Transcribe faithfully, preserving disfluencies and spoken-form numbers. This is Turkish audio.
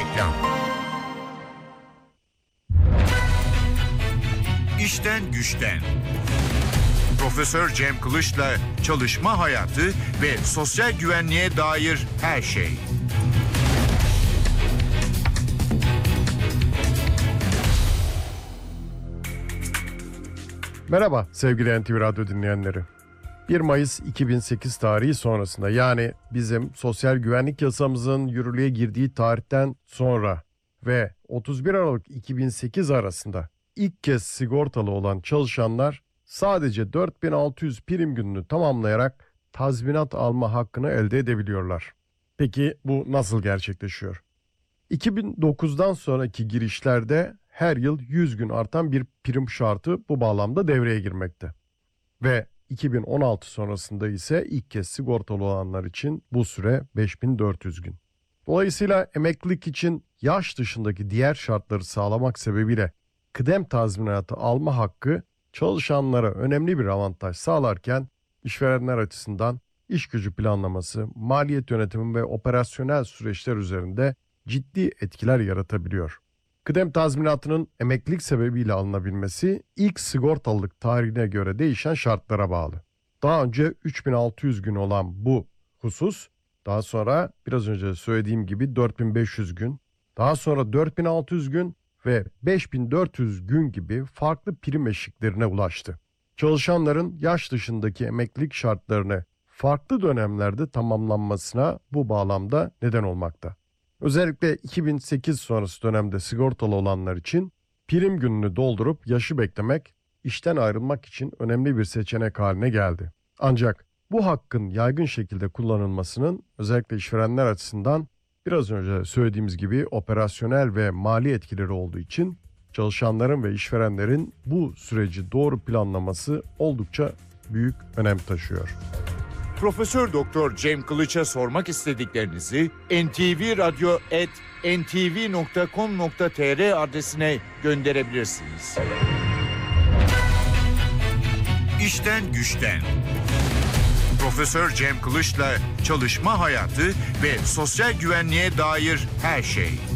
Reklam. İşten Güçten. Profesör Cem Kılıç'la çalışma hayatı ve sosyal güvenliğe dair her şey. Merhaba sevgili N T V Radyo dinleyenleri. bir Mayıs iki bin sekiz tarihi sonrasında, yani bizim sosyal güvenlik yasamızın yürürlüğe girdiği tarihten sonra ve otuz bir Aralık iki bin sekiz arasında ilk kez sigortalı olan çalışanlar sadece dört bin altı yüz prim gününü tamamlayarak tazminat alma hakkını elde edebiliyorlar. Peki bu nasıl gerçekleşiyor? iki bin dokuzdan sonraki girişlerde her yıl yüz gün artan bir prim şartı bu bağlamda devreye girmekte. Ve iki bin on altı sonrasında ise ilk kez sigortalı olanlar için bu süre beş bin dört yüz gün. Dolayısıyla emeklilik için yaş dışındaki diğer şartları sağlamak sebebiyle kıdem tazminatı alma hakkı çalışanlara önemli bir avantaj sağlarken işverenler açısından iş gücü planlaması, maliyet yönetimi ve operasyonel süreçler üzerinde ciddi etkiler yaratabiliyor. Kıdem tazminatının emeklilik sebebiyle alınabilmesi ilk sigortalılık tarihine göre değişen şartlara bağlı. Daha önce üç bin altı yüz gün olan bu husus, daha sonra biraz önce söylediğim gibi dört bin beş yüz gün, daha sonra dört bin altı yüz gün ve beş bin dört yüz gün gibi farklı prim eşiklerine ulaştı. Çalışanların yaş dışındaki emeklilik şartlarını farklı dönemlerde tamamlanmasına bu bağlamda neden olmakta. Özellikle iki bin sekiz sonrası dönemde sigortalı olanlar için prim gününü doldurup yaşı beklemek işten ayrılmak için önemli bir seçenek haline geldi. Ancak bu hakkın yaygın şekilde kullanılmasının özellikle işverenler açısından biraz önce söylediğimiz gibi operasyonel ve mali etkileri olduğu için çalışanların ve işverenlerin bu süreci doğru planlaması oldukça büyük önem taşıyor. Profesör Doktor Cem Kılıç'a sormak istediklerinizi en ti vi radyo at en ti vi nokta com nokta tr adresine gönderebilirsiniz. İşten Güçten. Profesör Cem Kılıç'la çalışma hayatı ve sosyal güvenliğe dair her şey.